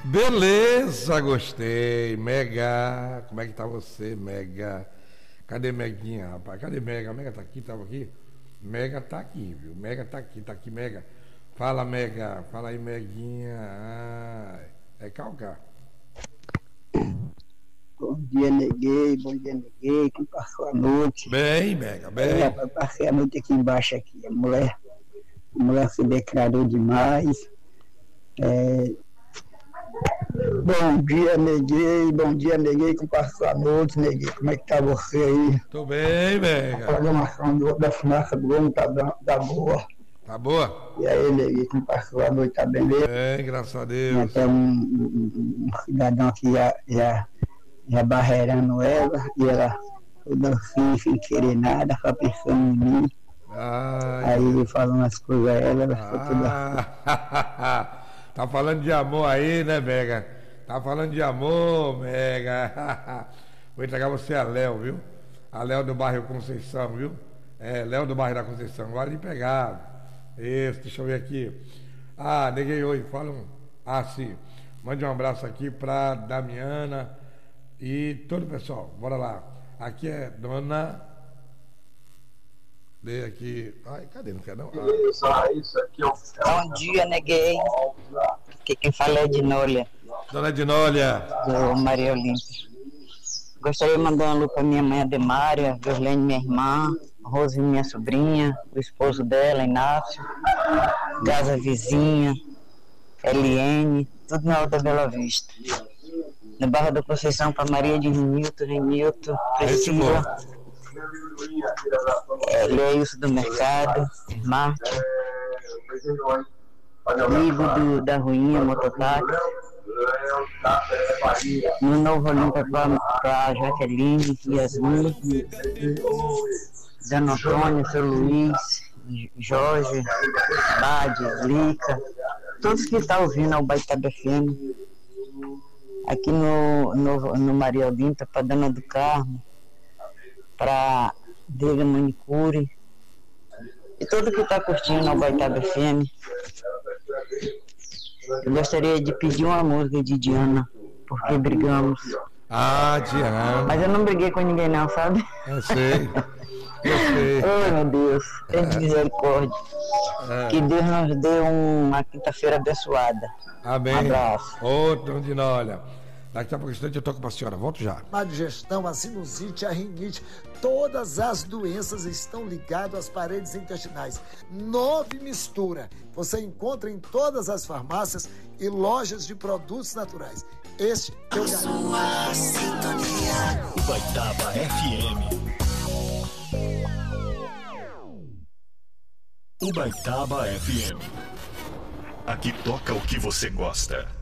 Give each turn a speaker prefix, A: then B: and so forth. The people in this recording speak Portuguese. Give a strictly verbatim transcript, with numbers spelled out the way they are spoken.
A: Beleza, gostei. Mega, como é que tá você, Mega? Cadê Meguinha, rapaz? Cadê Mega? Mega tá aqui, tava aqui? Mega tá aqui, viu? Mega tá aqui, tá aqui, Mega. Fala, Mega. Fala aí, Meguinha. Ah, é calcar.
B: Bom dia, neguei, bom dia, neguei, como passou a noite?
A: Bem, Mega, bem.
B: É, eu passei a noite aqui embaixo, aqui, a mulher, a mulher se declarou demais. É... Bom dia, neguei, bom dia, neguei, como passou a noite, neguei, como é que tá você aí?
A: Tô bem, Mega.
B: A programação do, da fumaça do homem tá, tá boa.
A: Tá boa?
B: E aí, neguei, como passou a noite, tá bem mesmo?
A: Bem, graças a Deus.
B: Tem até um, um, um cidadão aqui já... já já barreirando ela, e ela toda assim, sem querer nada, só pensando em mim.
A: Ai,
B: aí ele falando as coisas a ela, ela ficou toda.
A: ah, tá falando de amor aí, né, Mega? Tá falando de amor, Mega. Vou entregar você a Léo, viu? A Léo do bairro Conceição, viu? É, Léo do bairro da Conceição, agora de pegado. Isso, deixa eu ver aqui. Ah, neguei oi, fala um. Ah, sim. Mande um abraço aqui pra Damiana e todo o pessoal, bora lá. Aqui é Dona. Dê aqui. Ai, cadê? Não quer não? Ah.
C: Bom dia, neguei. Aqui quem fala é Ednólia.
A: Dona Ednólia.
C: Do Maria Olímpia. Gostaria de mandar um alô para minha mãe Ademária, Violene, minha irmã, Rose, minha sobrinha, o esposo dela, Inácio, Gaza vizinha, Eliene, tudo na Alta Bela Vista. Na Barra da Conceição para Maria de Renilton, Renilton, Priscila, é, Leilson do Mercado, Marta, Igor do, da Ruinha, Mototáxi, no Novo Olímpia para Jaqueline, Yasmin, Zé Antônio, seu Luiz, Jorge, Bade, Lica, todos que estão ouvindo ao Baitaba F M. Aqui no, no, no Maria Olímpia, para Dona do Carmo, para Dega Manicure, e todo que está curtindo o Baitaba F M. Eu gostaria de pedir uma música de Diana, porque brigamos.
A: Ah, Diana.
C: Mas eu não briguei com ninguém não, sabe?
A: Eu sei, eu sei.
C: Oh, meu Deus, tem misericórdia. É. Que Deus nos dê uma quinta-feira abençoada.
A: Amém.
C: Um abraço.
A: Outro de olha. Daqui a pouco instante eu toco para a senhora. Volto já.
D: A digestão, a sinusite, a rinite, todas as doenças estão ligadas às paredes intestinais. Nove Mistura. Você encontra em todas as farmácias e lojas de produtos naturais. Este é o
E: a sua sintonia. Baitaba F M. O Baitaba F M. Aqui toca o que você gosta.